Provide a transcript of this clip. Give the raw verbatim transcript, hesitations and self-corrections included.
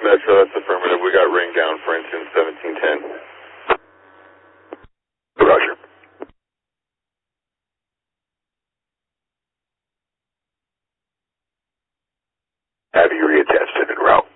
Metro, that's affirmative. We got ring down for instance seventeen ten. Roger. Have you reattached and en route?